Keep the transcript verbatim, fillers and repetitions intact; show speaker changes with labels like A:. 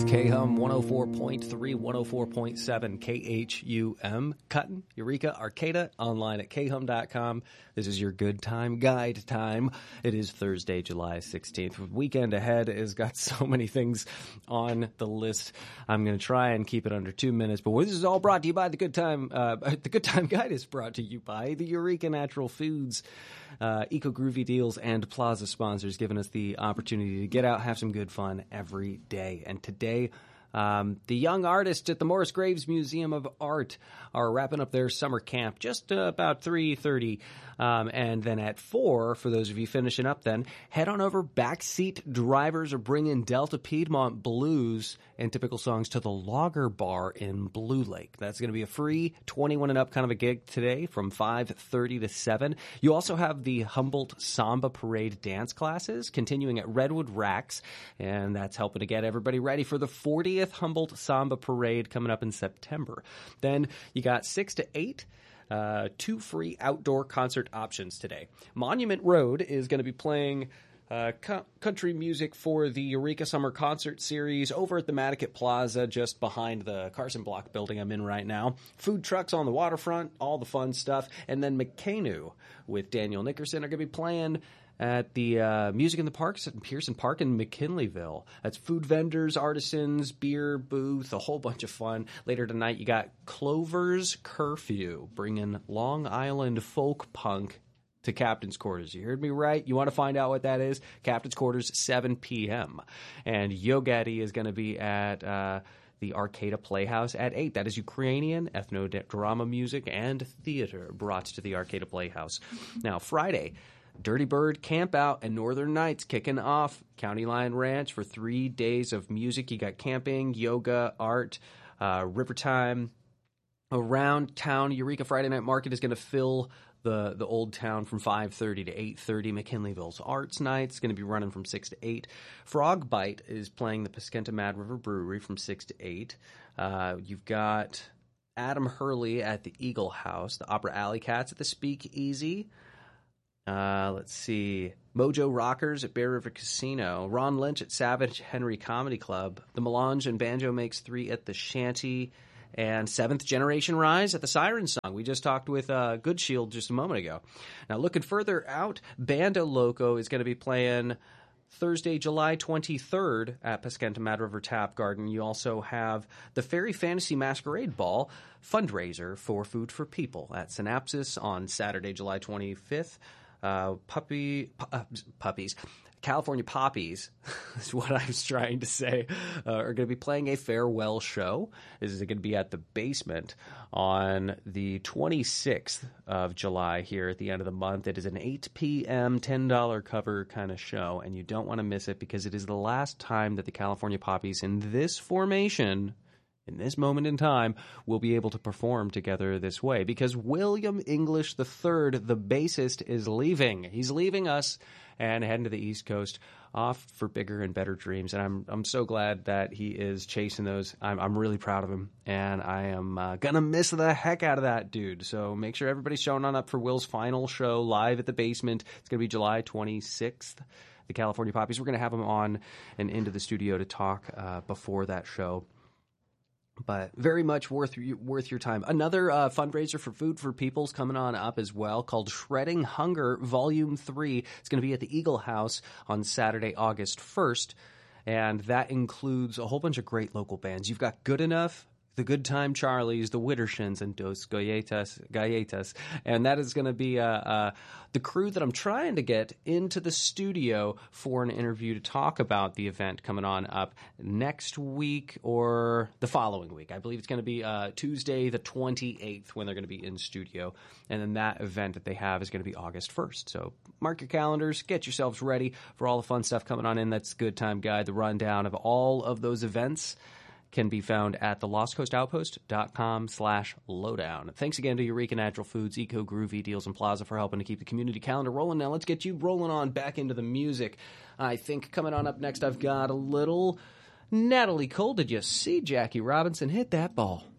A: K-Hum one oh four point three, one oh four point seven K H U M, Cuttin, Eureka, Arcata, online at K Hum dot com. This is your good time guide time. It is Thursday, July sixteenth. Weekend ahead has got so many things on the list. I'm going to try and keep it under two minutes, but this is all brought to you by the Good Time. Uh, the Good Time Guide is brought to you by the Eureka Natural Foods, uh, Eco Groovy Deals, and Plaza sponsors, giving us the opportunity to get out, have some good fun every day. And today, Um, the young artists at the Morris Graves Museum of Art are wrapping up their summer camp just uh, about three thirty. Um, and then at four, for those of you finishing up then, head on over. Backseat Drivers are bringing Delta Piedmont blues and typical songs to the Lager Bar in Blue Lake. That's going to be a free twenty-one and up kind of a gig today from five thirty to seven. You also have the Humboldt Samba Parade dance classes continuing at Redwood Racks, and that's helping to get everybody ready for the fortieth Humboldt Samba Parade coming up in September. Then you got six to eight, uh, two free outdoor concert options today. Monument Road is going to be playing uh, co- country music for the Eureka Summer Concert Series over at the Matticat Plaza, just behind the Carson Block building I'm in right now. Food trucks on the waterfront, all the fun stuff. And then McCainu with Daniel Nickerson are going to be playing at the uh, Music in the Parks at Pearson Park in McKinleyville. That's food vendors, artisans, beer booth, a whole bunch of fun. Later tonight, you got Clover's Curfew, bringing Long Island folk punk to Captain's Quarters. You heard me right. You want to find out what that is? Captain's Quarters, seven p.m. And Yogati is going to be at uh, the Arcata Playhouse at eight. That is Ukrainian ethno-drama music and theater brought to the Arcata Playhouse. Now, Friday, Dirty Bird Camp Out and Northern Nights kicking off County Line Ranch for three days of music. You got camping, yoga, art, uh, river time. Around town, Eureka Friday Night Market is going to fill the, the old town from five thirty to eight thirty. McKinleyville's Arts Night is going to be running from six to eight. Frog Bite is playing the Paskenta Mad River Brewery from six to eight. Uh, you've got Adam Hurley at the Eagle House, the Opera Alley Cats at the Speakeasy. Uh, let's see. Mojo Rockers at Bear River Casino. Ron Lynch at Savage Henry Comedy Club. The Melange and Banjo Makes Three at the Shanty. And Seventh Generation Rise at the Siren Song. We just talked with uh, Good Shield just a moment ago. Now, looking further out, Bando Loco is going to be playing Thursday, July twenty-third at Paskenta Mad River Tap Garden. You also have the Fairy Fantasy Masquerade Ball fundraiser for Food for People at Synapsis on Saturday, July twenty-fifth. Uh, puppy, pu- uh, puppies, California Poppies is what I was trying to say, uh, are going to be playing a farewell show. This is going to be at the Basement on the twenty-sixth of July here at the end of the month. It is an eight p.m., ten dollars cover kind of show, and you don't want to miss it because it is the last time that the California Poppies in this formation, in this moment in time, will be able to perform together this way because William English the third, the bassist, is leaving. He's leaving us and heading to the East Coast, off for bigger and better dreams. And I'm I'm so glad that he is chasing those. I'm I'm really proud of him, and I am uh, gonna miss the heck out of that dude. So make sure everybody's showing on up for Will's final show live at the Basement. It's gonna be July twenty-sixth. The California Poppies. We're gonna have him on and into the studio to talk uh, before that show. But very much worth worth your time. Another uh, fundraiser for Food for People's coming on up as well, called Shredding Hunger Volume three. It's going to be at the Eagle House on Saturday, August first. And that includes a whole bunch of great local bands. You've got Good Enough, the Good Time Charlies, the Widdershins, and Dos Galletas. Galletas. And that is going to be uh, uh, the crew that I'm trying to get into the studio for an interview to talk about the event coming on up next week or the following week. I believe it's going to be uh, Tuesday the twenty-eighth when they're going to be in studio. And then that event that they have is going to be August first. So mark your calendars, get yourselves ready for all the fun stuff coming on in. That's Good Time Guide. The rundown of all of those events can be found at the lost coast outpost dot com slash lowdown. Thanks again to Eureka Natural Foods, Eco Groovy Deals, and Plaza for helping to keep the community calendar rolling. Now let's get you rolling on back into the music. I think coming on up next, I've got a little Natalie Cole. Did you see Jackie Robinson hit that ball?